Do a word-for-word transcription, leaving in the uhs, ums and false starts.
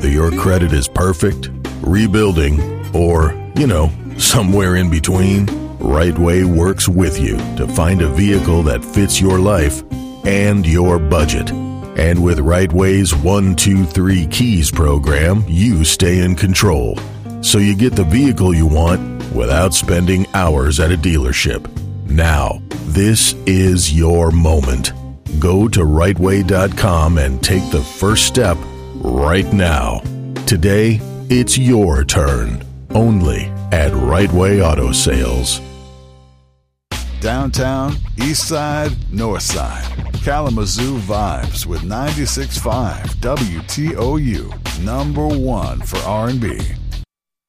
Whether your credit is perfect, rebuilding, or, you know, somewhere in between, Rightway works with you to find a vehicle that fits your life and your budget. And with Rightway's one two three Keys program, you stay in control. So you get the vehicle you want without spending hours at a dealership. Now, this is your moment. Go to rightway dot com and take the first step right now. Today, it's your turn. Only at Rightway Auto Sales. Downtown, East Side, North Side. Kalamazoo vibes with ninety-six point five W T O U. Number one for R and B.